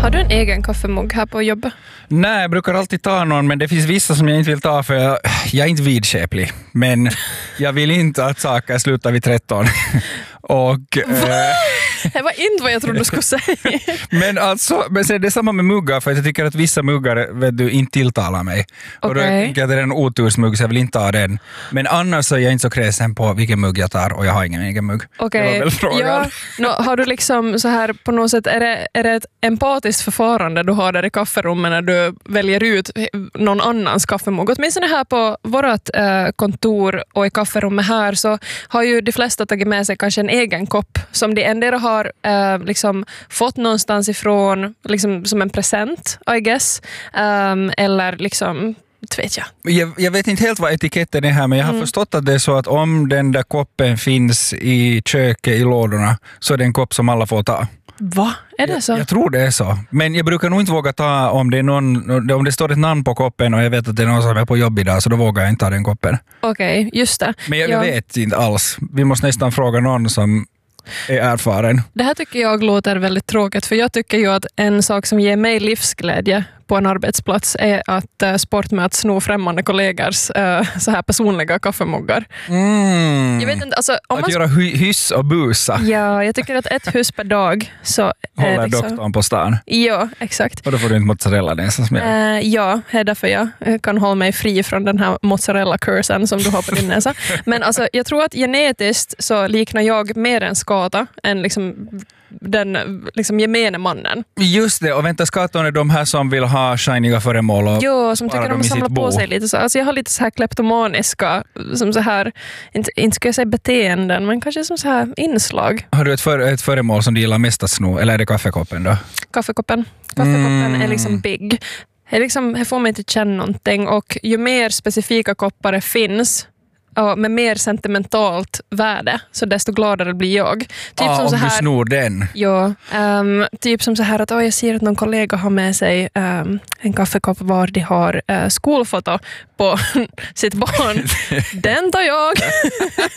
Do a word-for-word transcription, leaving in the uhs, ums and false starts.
Har du en egen kaffemugg här på jobbet? Nej, jag brukar alltid ta någon, men det finns vissa som jag inte vill ta för jag, jag är inte vidskeplig. Men jag vill inte att saker slutar vid tretton. Och... Det var inte vad jag trodde du skulle säga. Men alltså, men det är samma med muggar, för jag tycker att vissa muggar vet du, inte tilltalar mig. Okay. Och då tänker jag att det är en otursmugg så jag vill inte ha den. Men annars så är jag inte så kräsen på vilken mugg jag tar och jag har ingen egen mugg. Okej, okay. ja, no, har du liksom så här på något sätt, är det, är det ett empatiskt förfarande du har där i kafferummet när du väljer ut någon annans kaffemugg? Åtminstone här på vårt äh, kontor och i kafferummet här så har ju de flesta tagit med sig kanske en egen kopp som de ändå har äh, liksom fått någonstans ifrån liksom som en present, I guess. Um, eller liksom, vet jag. jag. Jag vet inte helt vad etiketten är här, men jag har mm. förstått att det är så att om den där koppen finns i köket i lådorna så är det en kopp som alla får ta. Va? Är det så? Jag, jag tror det är så. Men jag brukar nog inte våga ta om det är någon, om det står ett namn på koppen och jag vet att det är någon som är på jobb idag, så då vågar jag inte ta den koppen. Okej, okay, just det. Men jag, ja. jag vet inte alls. Vi måste nästan fråga någon som är erfaren. Det här tycker jag låter väldigt tråkigt, för jag tycker ju att en sak som ger mig livsglädje på en arbetsplats är att uh, sport med att sno främmande kollegors uh, så här personliga kaffemuggar. Mm. Jag vet inte, alltså, om att man... göra hy- hyss och busa. Ja, jag tycker att ett hyss per dag så håller är liksom... doktorn på stan. Ja, exakt. Och då får du inte mozzarella nästan som jag. Uh, ja, det är därför jag kan hålla mig fri från den här mozzarella-kursen som du har på din näsa. Men alltså, jag tror att genetiskt så liknar jag mer en skata än liksom den liksom gemene mannen. Just det, och vänta, skatorna är de här som vill ha shiniga föremål och jo, som tycker de samlar på sig lite så. Alltså jag har lite så här kleptomaniska, som så här, inte, inte ska jag säga beteenden, men kanske som så här inslag. Har du ett, för, ett föremål som du gillar mest att sno, eller är det kaffekoppen då? Kaffekoppen. Kaffekoppen mm. är liksom big. Det, liksom, det får mig inte känna någonting, och ju mer specifika koppar det finns med mer sentimentalt värde, så desto gladare blir jag. Typ ah, som om så här, du snor den. Ja, um, typ som så här att oh, jag ser att någon kollega har med sig um, en kaffekopp var de har uh, skolfoto på sitt barn. Den tar jag!